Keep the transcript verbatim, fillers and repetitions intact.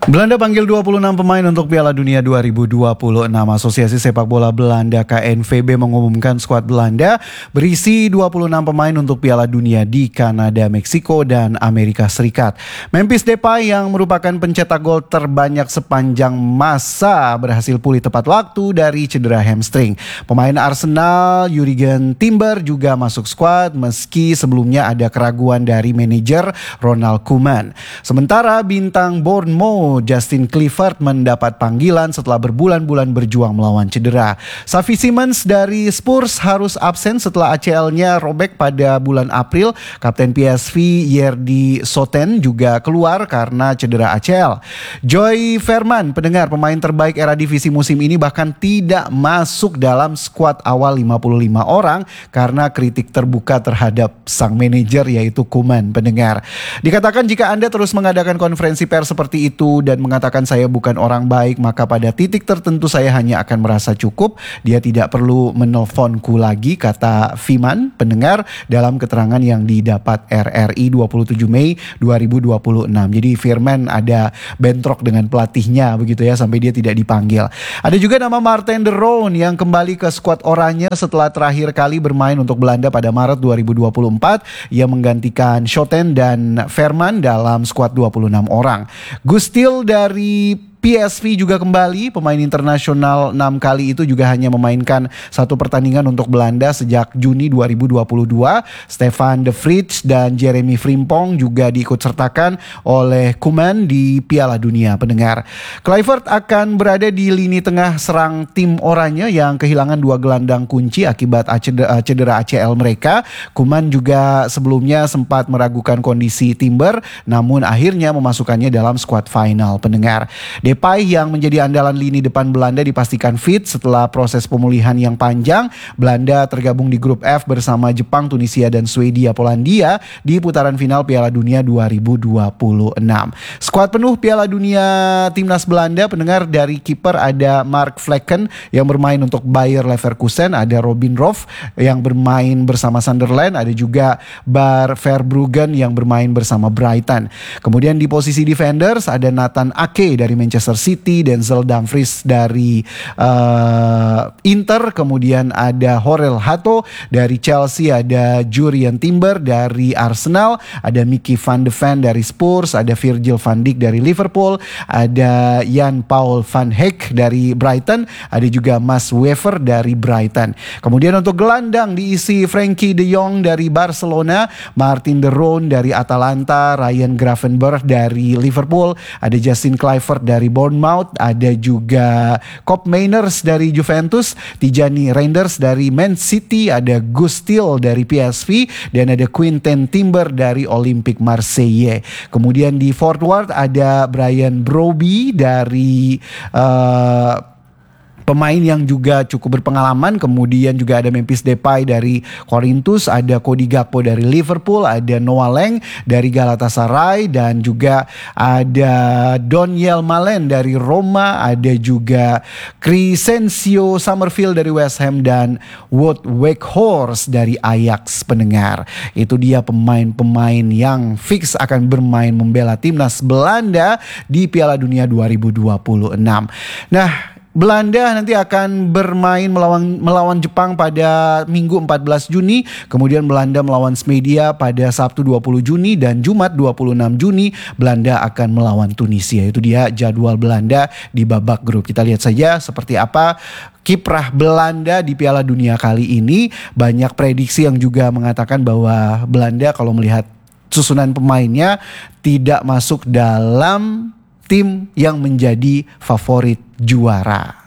Belanda panggil dua puluh enam pemain untuk Piala Dunia dua ribu dua puluh enam. Asosiasi Sepak Bola Belanda K N V B mengumumkan skuad Belanda berisi dua puluh enam pemain untuk Piala Dunia di Kanada, Meksiko, dan Amerika Serikat. Memphis Depay yang merupakan pencetak gol terbanyak sepanjang masa berhasil pulih tepat waktu dari cedera hamstring. Pemain Arsenal Jurgen Timber juga masuk skuad meski sebelumnya ada keraguan dari manajer Ronald Koeman. Sementara bintang Bournemouth Justin Clifford mendapat panggilan setelah berbulan-bulan berjuang melawan cedera. Xavi Simons dari Spurs harus absen setelah A C L-nya robek pada bulan April. Kapten P S V Yerdy Soten juga keluar karena cedera A C L. Joy Veerman, pendengar, pemain terbaik era divisi musim ini bahkan tidak masuk dalam skuad awal lima puluh lima orang karena kritik terbuka terhadap sang manajer yaitu Koeman, pendengar. Dikatakan jika Anda terus mengadakan konferensi pers seperti itu dan mengatakan saya bukan orang baik, maka pada titik tertentu saya hanya akan merasa cukup. Dia tidak perlu menelponku lagi, kata Veerman, pendengar, dalam keterangan yang didapat R R I dua puluh tujuh Mei dua ribu dua puluh enam. Jadi Veerman ada bentrok dengan pelatihnya begitu ya sampai dia tidak dipanggil. Ada juga nama Martin de Roon yang kembali ke skuad oranye setelah terakhir kali bermain untuk Belanda pada Maret dua ribu dua puluh empat. Ia menggantikan Schoten dan Veerman dalam skuad dua puluh enam orang. Gustil dari P S V juga kembali. Pemain internasional enam kali itu juga hanya memainkan satu pertandingan untuk Belanda sejak Juni dua ribu dua puluh dua. Stefan de Vrij dan Jeremy Frimpong juga diikutsertakan oleh Koeman di Piala Dunia, pendengar. Kluivert akan berada di lini tengah serang tim oranye yang kehilangan dua gelandang kunci akibat cedera A C L mereka. Koeman juga sebelumnya sempat meragukan kondisi Timber, namun akhirnya memasukkannya dalam skuad final, pendengar. Depay yang menjadi andalan lini depan Belanda dipastikan fit setelah proses pemulihan yang panjang. Belanda tergabung di grup F bersama Jepang, Tunisia, dan Swedia Polandia di putaran final Piala Dunia dua ribu dua puluh enam. Skuad penuh Piala Dunia timnas Belanda, pendengar, dari kiper ada Mark Vlekken yang bermain untuk Bayer Leverkusen, ada Robin Roth yang bermain bersama Sunderland, ada juga Bar Verbruggen yang bermain bersama Brighton. Kemudian di posisi defenders ada Nathan Ake dari Manchester City, Denzel Dumfries dari uh, Inter, kemudian ada Horel Hato dari Chelsea, ada Jurgen Timber dari Arsenal, ada Mickey van de Ven dari Spurs, ada Virgil van Dijk dari Liverpool, ada Jan Paul van Heck dari Brighton, ada juga Mas Wever dari Brighton. Kemudian untuk gelandang diisi Frenkie de Jong dari Barcelona, Martin de Roon dari Atalanta, Ryan Gravenberch dari Liverpool, ada Justin Kluivert dari Bournemouth, ada juga Koop Meiners dari Juventus, Tijani Reinders dari Man City, ada Gustil dari P S V, dan ada Quentin Timber dari Olympique Marseille. Kemudian di forward ada Brian Brobbey dari uh, pemain yang juga cukup berpengalaman. Kemudian juga ada Memphis Depay dari Corinthus, ada Cody Gakpo dari Liverpool, ada Noah Lang dari Galatasaray, dan juga ada Donyell Malen dari Roma, ada juga Crescencio Summerfield dari West Ham, dan Wout Weghorst dari Ajax, pendengar. Itu dia pemain-pemain yang fix akan bermain membela timnas Belanda di Piala Dunia dua ribu dua puluh enam. Nah, Belanda nanti akan bermain melawan melawan Jepang pada Minggu empat belas Juni, kemudian Belanda melawan Swedia pada Sabtu dua puluh Juni, dan Jumat dua puluh enam Juni Belanda akan melawan Tunisia. Itu dia jadwal Belanda di babak grup. Kita lihat saja seperti apa kiprah Belanda di Piala Dunia kali ini. Banyak prediksi yang juga mengatakan bahwa Belanda kalau melihat susunan pemainnya tidak masuk dalam tim yang menjadi favorit juara.